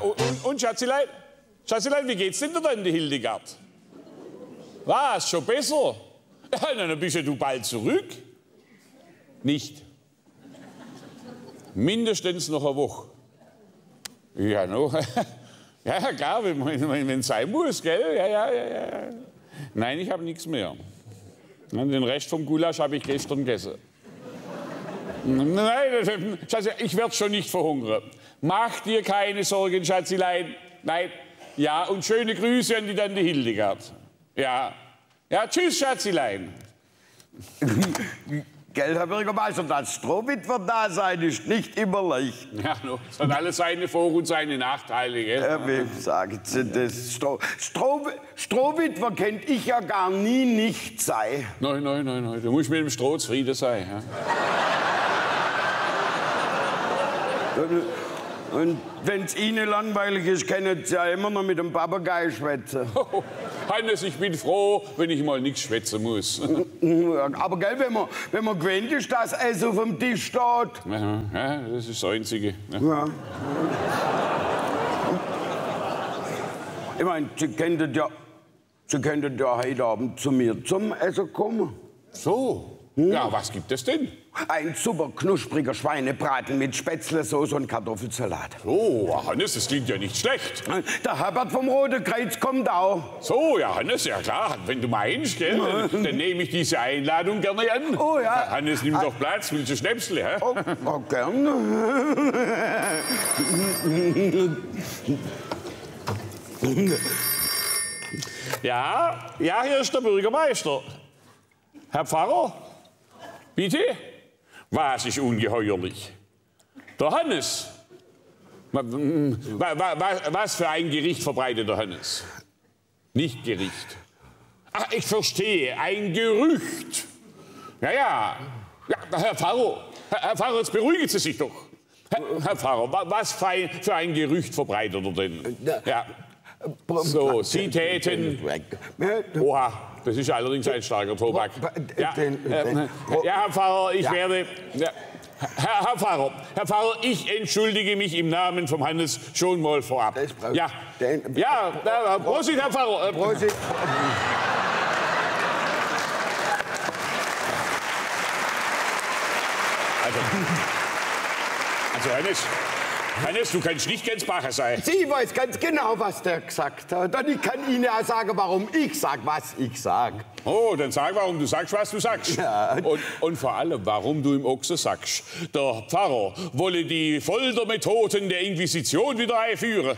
und Schatzilein? Schatzilein, wie geht's denn da in die Hildegard? Was, schon besser? Ja, dann bist ja du bald zurück. Nicht. Mindestens noch eine Woche. Ja, no. Ja, klar, wenn es sein muss, gell? Ja. Nein, ich habe nichts mehr. Den Rest vom Gulasch habe ich gestern gegessen. Nein, Schatzi, ich werde schon nicht verhungern. Mach dir keine Sorgen, Schatzilein. Nein. Ja, und schöne Grüße an die Tante Hildegard. Ja. Ja, tschüss, Schatzilein. Gell, Herr Bürgermeister, das Strohwitwer-Dasein ist nicht immer leicht. Ja, no, es hat alles seine Vor- und seine Nachteile, gell? Wie sagen Sie das? Strohwitwer kennt ich ja gar nie nicht sei. Nein. Du musst mit dem Stroh zufrieden sein. Ja? Und wenn's Ihnen langweilig ist, können Sie ja immer noch mit dem Papagei schwätzen. Oh, Hannes, ich bin froh, wenn ich mal nichts schwätzen muss. Aber gell, wenn man gewöhnt ist, dass es auf dem Tisch steht. Ja, das ist das Einzige. Ja. Ich meine, Sie könnten ja heute Abend zu mir zum Essen kommen. So? Ja, was gibt es denn? Ein super knuspriger Schweinebraten mit Spätzlesauce und Kartoffelsalat. Oh, Hannes, das klingt ja nicht schlecht. Der Herbert vom Roten Kreuz kommt auch. So, ja, Hannes, ja klar, wenn du meinst, gell, dann nehme ich diese Einladung gerne an. Oh ja. Hannes, nimm doch Platz, willst du Schnäpsle, hä? Oh, gerne. Ja, hier ist der Bürgermeister. Herr Pfarrer, bitte? Was ist ungeheuerlich? Der Hannes. Was für ein Gericht verbreitet der Hannes? Nicht Gericht. Ach, ich verstehe, ein Gerücht. Ja, Herr Pfarrer, jetzt beruhigen Sie sich doch. Herr Pfarrer, was für ein Gerücht verbreitet er denn? Ja. So, Sie täten... Oha, das ist allerdings ein starker Tobak. Ja, Herr Pfarrer, ich werde... Ja, Herr Pfarrer, ich entschuldige mich im Namen vom Hannes schon mal vorab. Ja, Prosit, Herr Pfarrer. Prosit. Also Hannes, du kannst nicht ganz Bacher sein. Sie weiß ganz genau, was der gesagt hat. Und ich kann Ihnen auch sagen, warum ich sag, was ich sag. Oh, dann sag, warum du sagst, was du sagst. Ja. Und vor allem, warum du im Ochse sagst. Der Pfarrer wolle die Foltermethoden der Inquisition wieder einführen.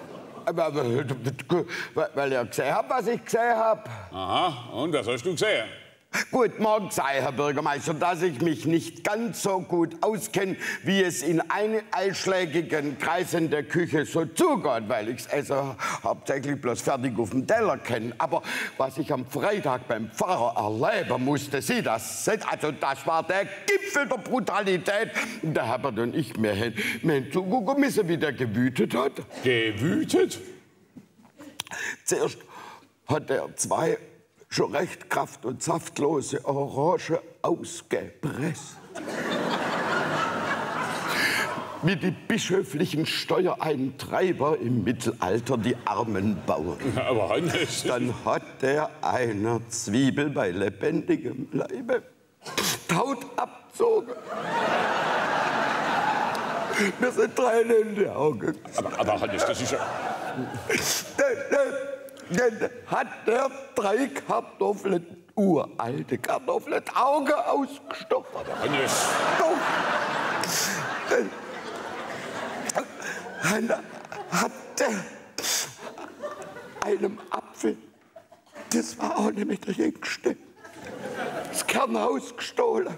Weil er gesehen hat, was ich gesehen habe. Aha, und was hast du gesehen? Gut, mag sei, Herr Bürgermeister, dass ich mich nicht ganz so gut auskenne, wie es in einschlägigen Kreisen der Küche so zugeht, weil ich es also hauptsächlich bloß fertig auf dem Teller kenne. Aber was ich am Freitag beim Pfarrer erleben musste, Sie, das war der Gipfel der Brutalität. Der Herbert und ich, wir haben zugucken müssen, wie der gewütet hat. Gewütet? Zuerst hat er 2 schon recht kraft- und saftlose Orange ausgepresst. Wie die bischöflichen Steuereintreiber im Mittelalter die armen Bauern. Aber Hannes... Dann hat der einer Zwiebel bei lebendigem Leibe Haut abzogen. Mir sind Tränen in die Augen. Aber Hannes, das ist ja... Dann hat der 3 Kartoffeln, uralte Kartoffeln, Auge ausgestochen. Hannes. Dann hat der einem Apfel, das war auch nicht mehr der jüngste, das Kernhaus gestohlen.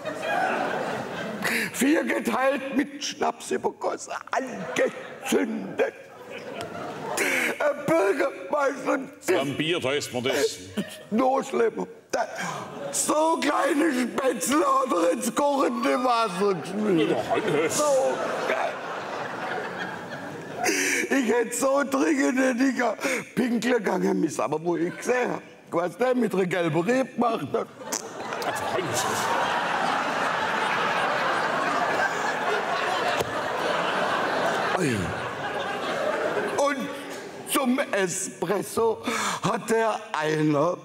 4 geteilt, mit Schnaps übergossen, angezündet. Bürgermeister... Flambiert heißt man das. Noch schlimmer. So kleine Spätzle hat er ins kochende Wasser geschmissen. So geil. Ich hätte so dringend Digga pinkeln gegangen müssen, aber wo ich gesehen habe, was der mit einer gelben Rebe gemacht hat. zum Espresso hat er einer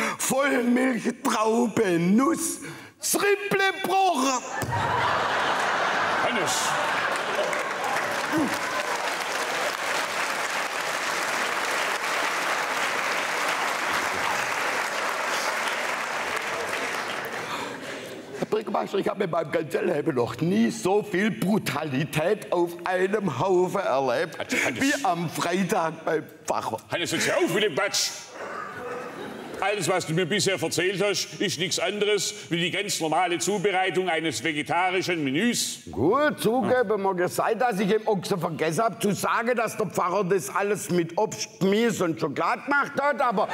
Vollmilch-Traube-Nuss das Ripple gebrochen. Hannes. Herr Bürgermeister, ich habe in meinem ganzen Leben noch nie so viel Brutalität auf einem Haufen erlebt wie am Freitag beim Pfarrer. Hannes, jetzt hör auf mit dem Quatsch. Alles, was du mir bisher erzählt hast, ist nichts anderes wie die ganz normale Zubereitung eines vegetarischen Menüs. Gut, zugeben mag es sein, dass ich im Ochsen vergessen habe zu sagen, dass der Pfarrer das alles mit Obst, Gemüse und Schokolade gemacht hat, aber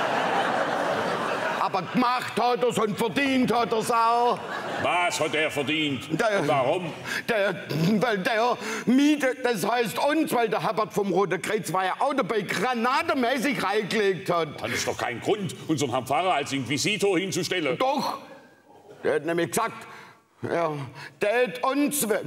gemacht hat er's und verdient hat er's auch. Was hat er verdient? Warum? Weil der mietet, das heißt uns, weil der Herbert vom Roten Kreuz war ja auch dabei, granatenmäßig reingelegt hat. Das ist doch kein Grund, unseren Herrn Pfarrer als Inquisitor hinzustellen. Doch, der hat nämlich gesagt, ja, der hat uns,